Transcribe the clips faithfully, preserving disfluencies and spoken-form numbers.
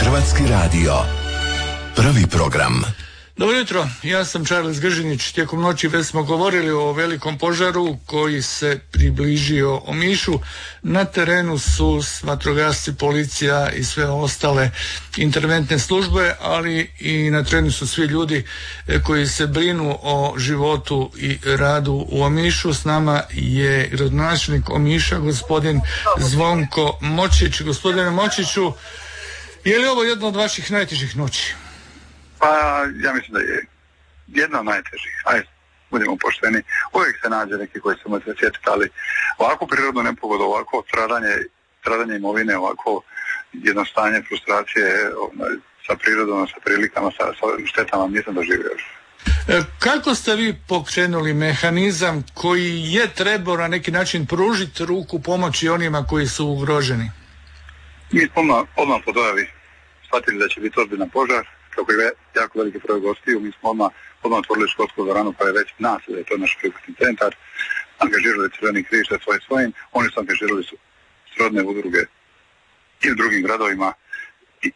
Hrvatski radio. Prvi program. Dobro jutro, ja sam Charles Gržinić. Tijekom noći već smo govorili o velikom požaru koji se približio Omišu. Na terenu su vatrogasci, policija i sve ostale interventne službe, ali i na terenu su svi ljudi koji se brinu o životu i radu u Omišu. S nama je gradonačelnik Omiša, gospodin Zvonko Močić. Gospodine Močiću, je li ovo jedna od vaših najtežih noći? Pa ja mislim da je jedna od najtežih. Ajde, budemo pošteni. Uvijek se nađe neki koji se može sjetiti, ali ovako prirodno nepogodu, ovako stradanje, stradanje imovine, ovako jedno stanje frustracije sa prirodom, sa prilikama, sa, sa štetama nisam doživio još. Kako ste vi pokrenuli mehanizam koji je trebao na neki način pružiti ruku pomoći onima koji su ugroženi? Mi smo odmah, odmah po dojavi shvatili da će biti ozbiljan požar. Kako je jako veliki broj gostiju, mi smo odmah, odmah otvorili školsku dvoranu koja je već nas, da je to naš prikupni centar, angažirali Crveni križ sa svojim svojim, oni su angažirali su srodne udruge i u drugim gradovima i,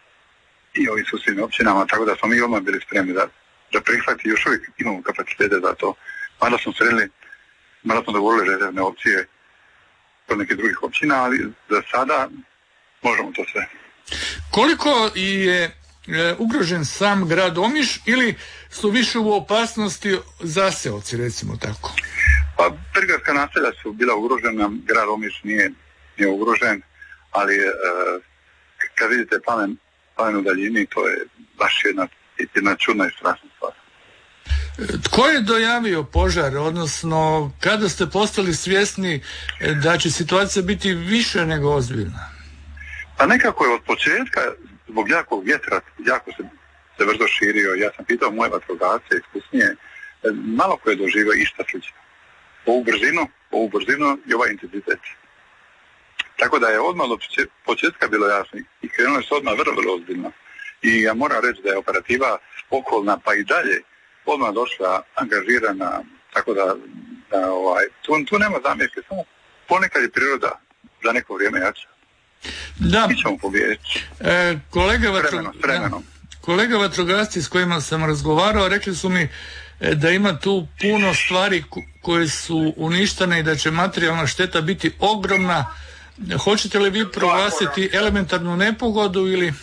i ovim susjednim općinama, tako da smo mi odmah bili spremni da, da prihvati, još uvijek imamo kapacitete za to. Mada smo sredili, mada smo dogovorili rezervne opcije kod nekih drugih općina, ali za sada možemo to sve. Koliko je E, ugrožen sam grad Omiš ili su više u opasnosti zaseoci, recimo tako? Pa prigradska naselja su bila ugrožena, grad Omiš nije, nije ugrožen, ali e, kad vidite plamen, plamen u daljini, to je baš jedna, jedna čudna i strašna stvar. Tko je dojavio požar, odnosno kada ste postali svjesni da će situacija biti više nego ozbiljna? Pa nekako je od početka, zbog jakog vjetra, jako se, se brzo širio. Ja sam pitao moje vatrogasce iskusnije, malo ko je doživio išta slično. Ovu brzinu, ovu brzinu i ovaj intenzitet. Tako da je odmah od početka bilo jasno i krenulo se odmah vrlo, vrlo ozbiljno. I ja moram reći da je operativa okolna pa i dalje odmah došla angažirana, tako da, da ovaj, tu, tu nema zamjerke, samo ponekad je priroda za neko vrijeme jača. Da. Mi ćemo pobijediti. E, kolega, vatro... vremenom, vremenom. kolega vatrogasci s kojima sam razgovarao rekli su mi da ima tu puno stvari koje su uništene i da će materijalna šteta biti ogromna. Hoćete li vi proglasiti elementarnu nepogodu ili...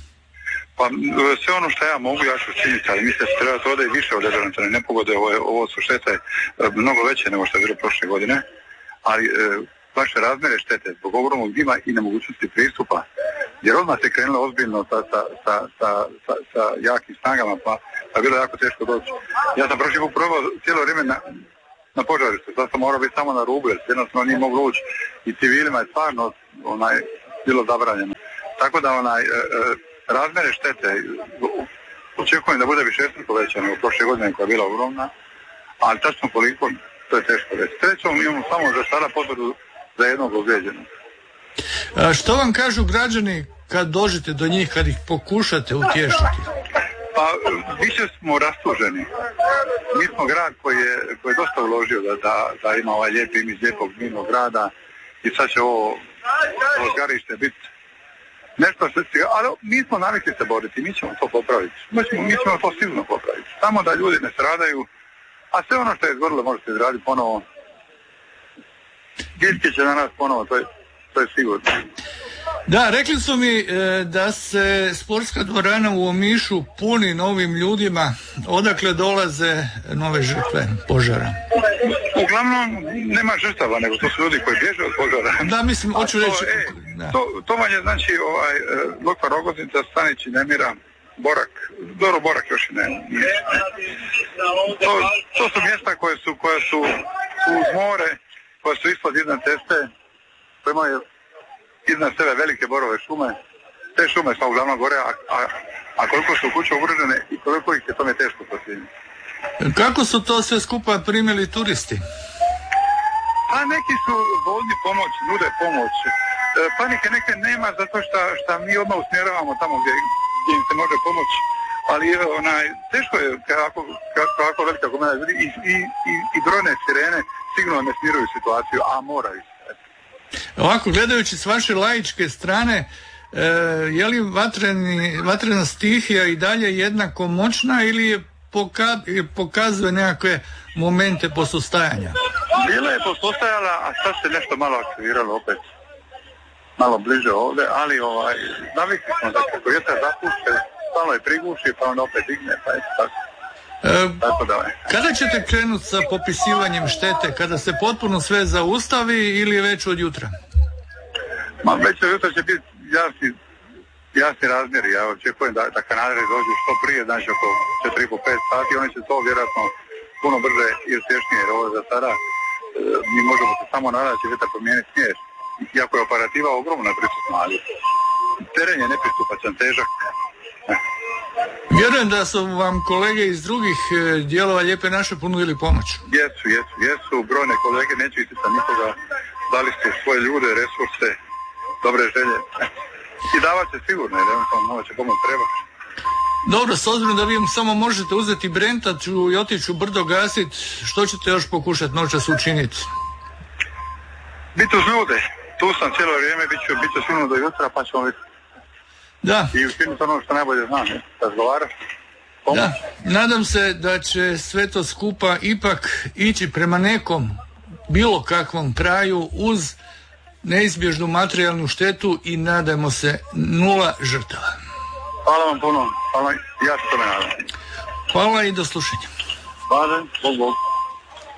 Pa sve ono što ja mogu, ja ću činiti, ali mislim da se treba to ode i više od elementarne nepogode. Ovo, je, ovo su štete mnogo veće nego što je bilo prošle godine, ali... E, vaše razmjere štete zbog ogromnog dima i nemogućnosti pristupa, jer odmah se krenulo ozbiljno sa, sa, sa, sa, sa, sa jakim snagama, pa, pa bilo jako teško doći. Ja sam prošli put probao cijelo vrijeme na, na požarištu, sad sam morao biti samo na rubu, jer jednostavno nije moglo ući i civilima je stvarno onaj, bilo zabranjeno. Tako da onaj, e, razmjere štete očekujem da bude višestruko veća nego prošle godine koja je bila ogromna, ali tačno koliko, to je teško reći. Trećom imamo samo za sada potvrdu za jednog ozlijeđenog. Što vam kažu građani kad dođete do njih, kad ih pokušate utješiti? Pa više smo rastuženi. Mi smo grad koji je, koji je dosta uložio da, da, da ima ovaj lijepi imidž lijepog mirnog grada i sad će ovo, ovo zgarište biti nešto što se... Ali mi smo navikli se boriti, mi ćemo to popraviti. Mi ćemo, mi ćemo to sigurno popraviti. Samo da ljudi ne stradaju, a sve ono što je izgorilo može se izraditi ponovo. Gilke će na nas ponovo, to je, to je sigurno. Da, rekli su mi e, da se sportska dvorana u Omišu puni novim ljudima. Odakle dolaze nove žrtve požara? Uglavnom nema žrtava, nego to su ljudi koji bježe od požara. Da, mislim, hoću to, reći... E, da. to, to vam je znači ovaj, Lokva Rogoznica, Stanić i Nemira, Borak, Doro Borak još i ne. ne. To, to su mjesta koje su, koje su uz more, koje su ispod iznad ceste, koje imaju iznad sebe velike borove šume. Te šume su uglavnom gore, a, a, a koliko su kuće ugrožene i koliko ih je tome teško posjediti. Kako su to sve skupa primili turisti? Pa neki su voljni pomoć, nude pomoć. E, panike neke nema zato što, što mi odmah usmjeravamo tamo gdje, gdje im se može pomoći. Ali onaj, teško je kako, kako velika komena ljudi i, i, i, i brojne sirene sigurno ne smiruju situaciju, a moraju. Ovako, gledajući s vaše laičke strane, E, je li vatreni, vatrena stihija i dalje jednako moćna ili je poka, pokazuje nekakve momente posustajanja? Bila je posustajala, a sad se nešto malo aktiviralo opet. Malo bliže ovdje, ali ovaj, navikli smo da kako vjetar zapušte, stalo je priguši, pa on opet digne, pa je tako. E, kada ćete krenuti sa popisivanjem štete? Kada se potpuno sve zaustavi ili već od jutra? Ma već od jutra će biti jasni, jasni razmjeri. Ja očekujem da, da kanaderi dođu što prije, znači oko četiri do pet sati, oni će to vjerojatno puno brže i uspješnije, jer ovo za sada e, mi možemo se samo nadati će vjetar promijeniti smjer. Iako je operativa ogromna prisutna, ali teren je nepristupačan, težak. Vjerujem da su vam kolege iz drugih dijelova Lijepe naše ponudili pomoć. Jesu, jesu, jesu. Brojne kolege, neću isticati nikoga, dali su svoje ljude, resurse, dobre želje. I davat će sigurno, jer eventualno malo će pomoć treba. Dobro, s obzirom da vi samo možete uzeti brentaču i otići u brdo gasit, što ćete još pokušati noćas učiniti? Biti uz ljude. Tu sam cijelo vrijeme, bit ću, bit ću sigurno do jutra, pa ćemo vidjeti. Da. I učiniti ono što najbolje znam, ne? Razgovarati. Da, nadam se da će sve to skupa ipak ići prema nekom bilo kakvom kraju uz neizbježnu materijalnu štetu i nadajmo se nula žrtava. Hvala vam puno, hvala, ja se tome nadam. Hvala i do slušanja. Hvala, Bog, Bog.